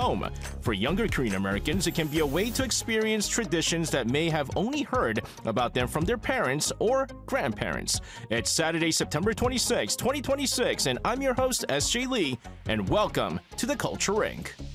home. For younger Korean Americans, it can be a way to experience traditions that may have only heard about them from their parents or grandparents. It's Saturday, September 26, 2026, and I'm your host, SJ Lee, and welcome to the Culture Rink.